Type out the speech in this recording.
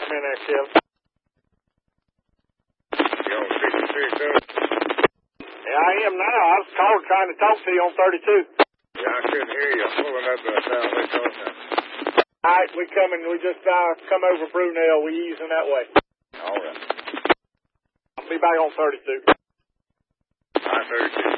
I'm in there, Chip. You on 66, huh? Yeah, I am now. I was trying to talk to you on 32. Yeah, I couldn't hear you. I'm pulling up down this road now. All right, we just come over Brunel. We using that way. All right. I'll be back on 32. I'm 32.